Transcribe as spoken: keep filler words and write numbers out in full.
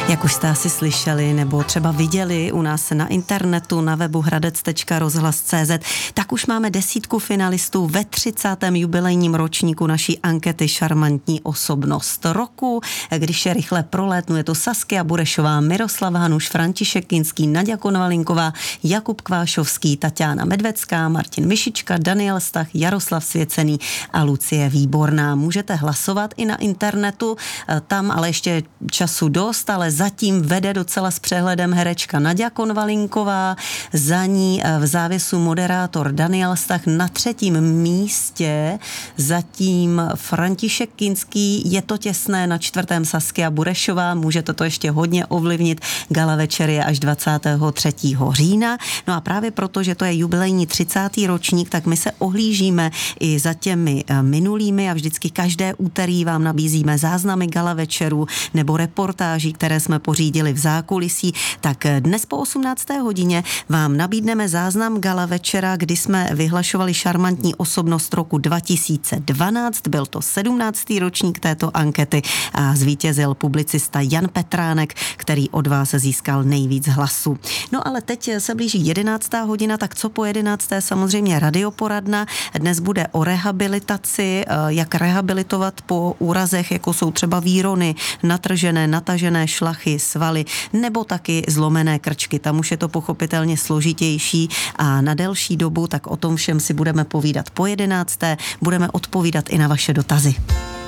Jak už jste asi slyšeli nebo třeba viděli u nás na internetu na webu hradec tečka rozhlas tečka cé zet, tak už máme desítku finalistů ve třicátém jubilejním ročníku naší ankety Šarmantní osobnost roku. Když je rychle prolétnu, je to Saskia Burešová, Miroslav Hanuš, František Kinský, Naďa Konvalinková, Jakub Kvášovský, Taťána Medvecká, Martin Mišička, Daniel Stach, Jaroslav Svěcený a Lucie Výborná. Můžete hlasovat i na internetu, tam ale ještě času dost, ale zatím vede docela s přehledem herečka Naďa Konvalinková, za ní v závěsu moderátor Daniel Stach, na třetím místě zatím František Kinský, je to těsné, na čtvrtém Saskia Burešová, můžete to ještě hodně ovlivnit, gala večer je až dvacátého třetího října, no a právě proto, že to je jubilejní třicátý ročník, tak my se ohlížíme i za těmi minulými a vždycky každé úterý vám nabízíme záznamy gala večerů nebo reportáží, které jsme pořídili v zákulisí, tak dnes po osmnácté hodině vám nabídneme záznam gala večera, kdy jsme vyhlašovali šarmantní osobnost roku dva tisíce dvanáct, byl to sedmnáctý ročník této ankety a zvítězil publicista Jan Petránek, který od vás získal nejvíc hlasů. No ale teď se blíží jedenáctá hodina, tak co po jedenácté samozřejmě radioporadna. Dnes bude o rehabilitaci, jak rehabilitovat po úrazech, jako jsou třeba výrony, natržené, natažené šlachy, svaly nebo taky zlomené krčky. Tam už je to pochopitelně složitější a na delší dobu, tak o tom všem si budeme povídat po jedenácté. Budeme odpovídat i na vaše dotazy.